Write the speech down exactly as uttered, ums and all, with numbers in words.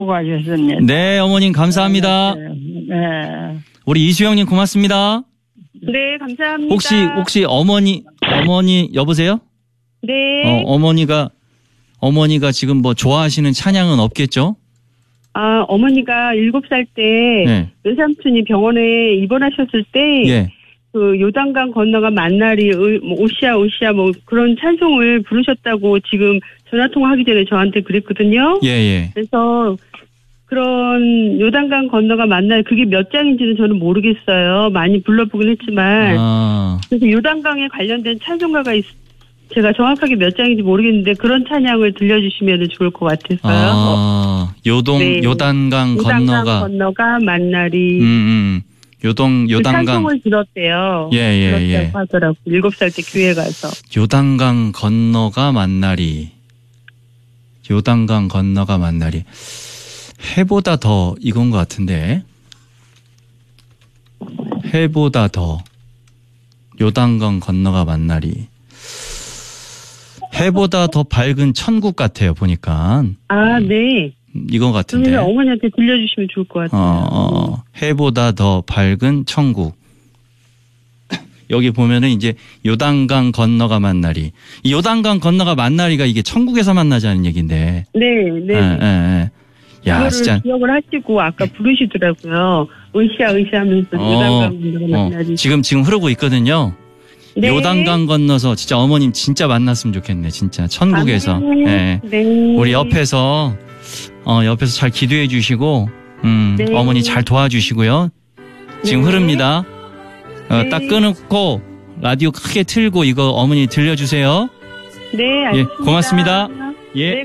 수고하셨습니다. 네, 어머님 감사합니다. 네. 우리 이수영님 고맙습니다. 네, 감사합니다. 혹시 혹시 어머니 어머니 여보세요? 네. 어, 어머니가 어머니가 지금 뭐 좋아하시는 찬양은 없겠죠? 아, 어머니가 일곱 살 때 네. 외삼촌이 병원에 입원하셨을 때 예. 그 요단강 건너가 만날이 뭐 오시아 오시아 뭐 그런 찬송을 부르셨다고 지금 전화 통화하기 전에 저한테 그랬거든요. 예, 예. 그래서 그런 요단강 건너가 만날 그게 몇 장인지는 저는 모르겠어요. 많이 불러보긴 했지만 아. 그래서 요단강에 관련된 찬송가가 있, 제가 정확하게 몇 장인지 모르겠는데 그런 찬양을 들려주시면 좋을 것 같아서요. 아, 요동 네. 요단강 요단강 건너가 건너가 만날이 음, 음. 요동 그 요단강 찬송을 들었대요. 예, 예, 들었다고 예. 하더라고. 일곱 살 때 교회 가서. 요단강 건너가 만날이 요단강 건너가 만날이 해보다 더 이건 것 같은데 해보다 더 요단강 건너가 만날이 해보다 더 밝은 천국 같아요 보니까. 아, 네. 이건 같은데. 그러면 어머니한테 들려주시면 좋을 것 같아요. 어, 어, 해보다 더 밝은 천국. 여기 보면은 이제 요단강 건너가 만나리. 이 요단강 건너가 만나리가 이게 천국에서 만나자는 얘기인데. 네, 네. 예, 예, 예. 야, 그거를 진짜. 기억을 하시고 아까 부르시더라고요. 으쌰 으쌰 하면서 어, 요단강 건너가 어, 만날이. 지금 지금 흐르고 있거든요. 네. 요단강 건너서 진짜 어머님 진짜 만났으면 좋겠네. 진짜 천국에서. 아, 네. 예. 네. 우리 옆에서 어 옆에서 잘 기도해 주시고 음 네. 어머니 잘 도와주시고요. 지금 네. 흐릅니다. 어, 네. 딱 끊고 라디오 크게 틀고 이거 어머니 들려주세요. 네, 예, 알겠습니다. 고맙습니다. 예. 네.